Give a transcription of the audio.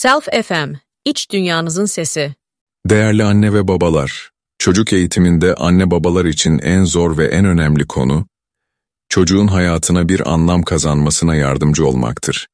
Self FM, iç dünyanızın sesi. Değerli anne ve babalar, çocuk eğitiminde anne babalar için en zor ve en önemli konu, çocuğun hayatına bir anlam kazanmasına yardımcı olmaktır.